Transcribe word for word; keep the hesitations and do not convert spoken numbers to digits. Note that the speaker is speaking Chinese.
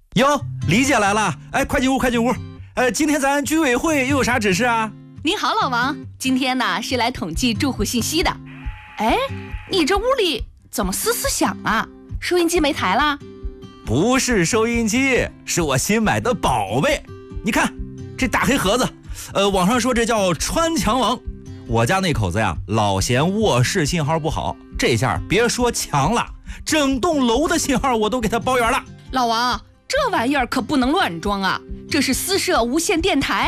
哟，李姐来了，哎，快进屋，快进屋。呃，今天咱居委会又有啥指示啊？ 您好，老王，今天呢是来统计住户信息的。哎，你这屋里怎么嘶嘶响啊？收音机没台啦？ 不是收音机，是我新买的宝贝。你看这大黑盒子，呃，网上说这叫穿墙王。我家那口子呀，老嫌卧室信号不好，这下别说墙了，整栋楼的信号我都给他包圆了。 老王，这玩意儿可不能乱装啊，这是私设无线电台。